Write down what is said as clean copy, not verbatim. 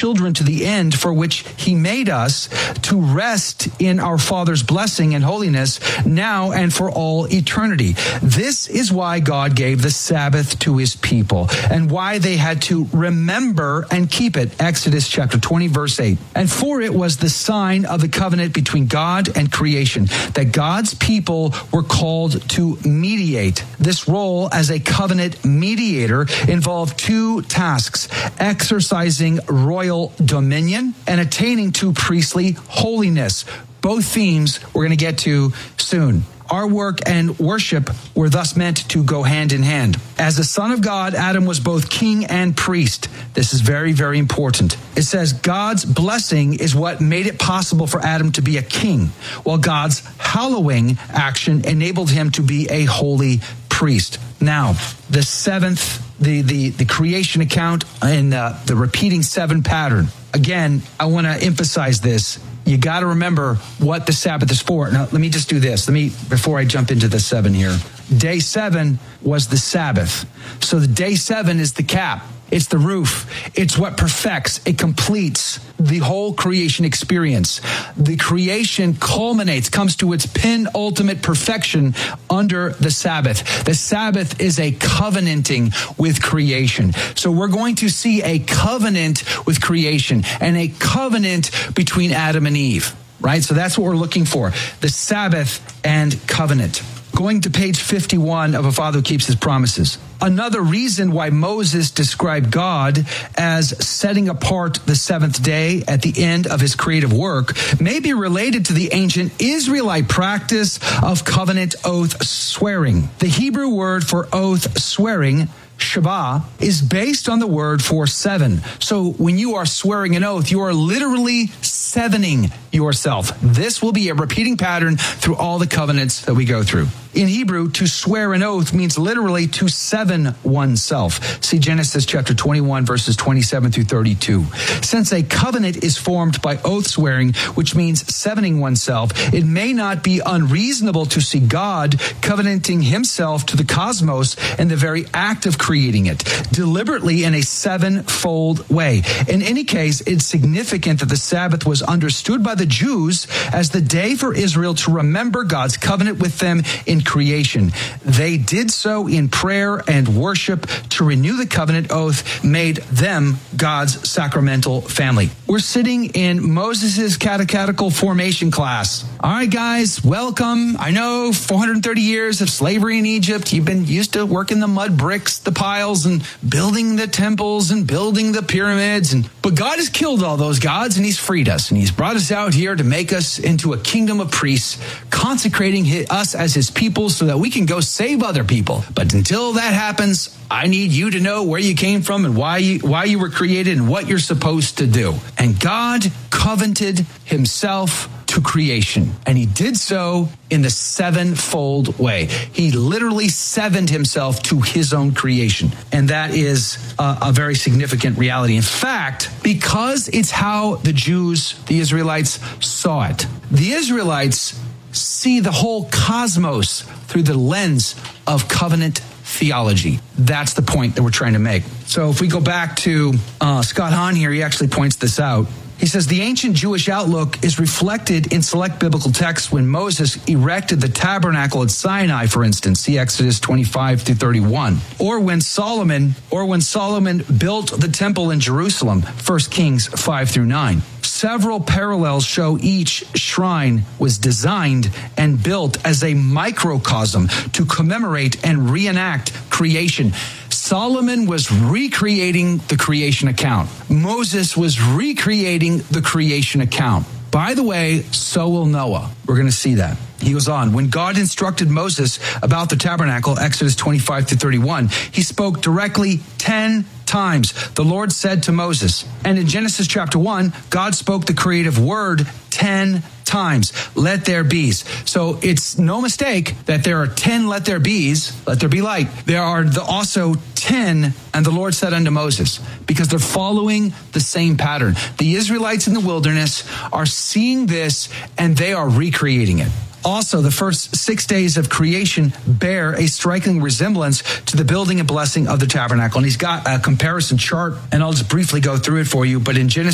children to the end for which he made us, to rest in our Father's blessing and holiness now and for all eternity. This is why God gave the Sabbath to his people and why they had to remember and keep it. Exodus chapter 20, verse 8. And for it was the sign of the covenant between God and creation, that God's people were called to mediate. This role as a covenant mediator involved two tasks: exercising royal dominion and attaining to priestly holiness. Both themes we're going to get to soon. Our work and worship were thus meant to go hand in hand. As the Son of God, Adam was both king and priest. This is very, very important. It says God's blessing is what made it possible for Adam to be a king, while God's hallowing action enabled him to be a holy priest. Now, the seventh, the creation account in the repeating seven pattern. Again, I want to emphasize this. You got to remember what the Sabbath is for. Now, let me just do this. Before I jump into the seven here. Day 7 was the Sabbath. So the day 7 is the cap. It's the roof. It's what perfects. It completes the whole creation experience. The creation comes to its penultimate perfection under the Sabbath. The Sabbath is a covenanting with creation. So we're going to see a covenant with creation and a covenant between Adam and Eve, right? So that's what we're looking for. The Sabbath and covenant. Going to page 51 of A Father Who Keeps His Promises. Another reason why Moses described God as setting apart the seventh day at the end of his creative work may be related to the ancient Israelite practice of covenant oath swearing. The Hebrew word for oath swearing, Shabbat, is based on the word for seven. So when you are swearing an oath, you are literally sevening yourself. This will be a repeating pattern through all the covenants that we go through. In Hebrew, to swear an oath means literally to seven oneself. See Genesis chapter 21, verses 27 through 32. Since a covenant is formed by oath swearing, which means sevening oneself, it may not be unreasonable to see God covenanting himself to the cosmos in the very act of creating it, deliberately in a sevenfold way. In any case, it's significant that the Sabbath was understood by the Jews as the day for Israel to remember God's covenant with them in creation. They did so in prayer and worship to renew the covenant oath made them God's sacramental family. We're sitting in Moses' catechetical formation class. All right, guys, welcome. I know 430 years of slavery in Egypt. You've been used to working the mud bricks, the piles, and building the temples and building the pyramids. But God has killed all those gods and he's freed us. And he's brought us out here to make us into a kingdom of priests, consecrating us as his people so that we can go save other people. But until that happens, I need you to know where you came from and why you were created and what you're supposed to do. And God covenanted himself to creation. And he did so in the sevenfold way. He literally sevened himself to his own creation. And that is a very significant reality. In fact, because it's how the Jews, the Israelites, saw it. The Israelites see the whole cosmos through the lens of covenant theology. That's the point that we're trying to make. So if we go back to Scott Hahn here, he actually points this out. He says the ancient Jewish outlook is reflected in select biblical texts when Moses erected the tabernacle at Sinai, for instance, see Exodus 25 through 31, or when Solomon built the temple in Jerusalem, 1 Kings 5 through 9. Several parallels show each shrine was designed and built as a microcosm to commemorate and reenact creation. Solomon was recreating the creation account. Moses was recreating the creation account. By the way, so will Noah. We're going to see that. He goes on, when God instructed Moses about the tabernacle, Exodus 25 to 31, he spoke directly 10 times. The Lord said to Moses, and in Genesis chapter 1, God spoke the creative word 10 times. Let there be's. So it's no mistake that there are 10 let there be's, let there be light. There are also 10, and the Lord said unto Moses, because they're following the same pattern. The Israelites in the wilderness are seeing this, and they are recreating it. Also, the first 6 days of creation bear a striking resemblance to the building and blessing of the tabernacle. And he's got a comparison chart, and I'll just briefly go through it for you. But in Genesis